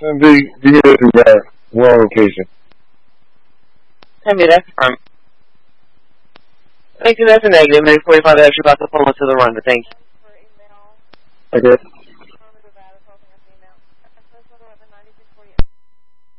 Be here to that one location. Send me that firm. Thank you, that's a negative. Maybe 45 extra about to pull into the run, but thank you. Okay.